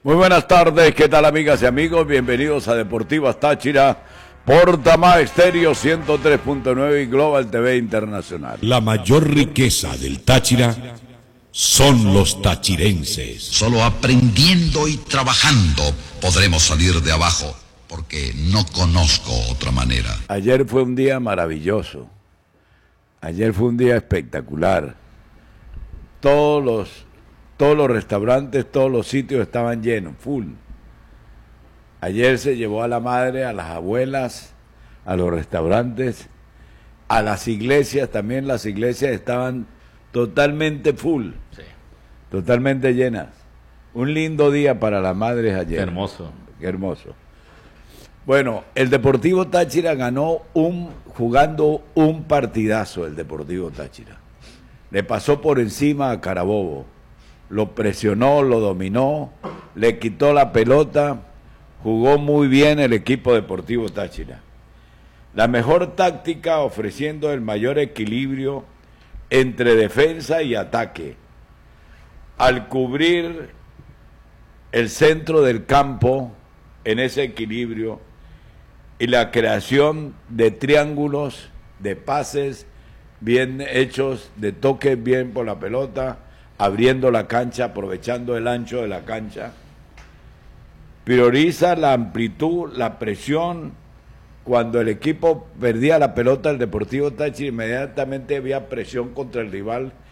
Muy buenas tardes, ¿qué tal amigas y amigos? Bienvenidos a Deportivas Táchira por Tamá Estéreo 103.9 y Global TV Internacional. La mayor riqueza del Táchira son los tachirenses. Solo aprendiendo y trabajando podremos salir de abajo, porque no conozco otra manera. Ayer fue un día maravilloso. Ayer fue un día espectacular. Todos los restaurantes, todos los sitios estaban llenos, full. Ayer se llevó a la madre, a las abuelas, a los restaurantes, a las iglesias, también las iglesias estaban totalmente full, sí, totalmente llenas. Un lindo día para las madres ayer. Qué hermoso. Qué hermoso. Bueno, el Deportivo Táchira ganó jugando un partidazo, el Deportivo Táchira. Le pasó por encima a Carabobo. Lo presionó, lo dominó, le quitó la pelota, jugó muy bien el equipo Deportivo Táchira. La mejor táctica ofreciendo el mayor equilibrio entre defensa y ataque. Al cubrir el centro del campo en ese equilibrio y la creación de triángulos, de pases bien hechos, de toques bien por la pelota, abriendo la cancha, aprovechando el ancho de la cancha. Prioriza la amplitud, la presión. Cuando el equipo perdía la pelota, el Deportivo Táchira inmediatamente había presión contra el rival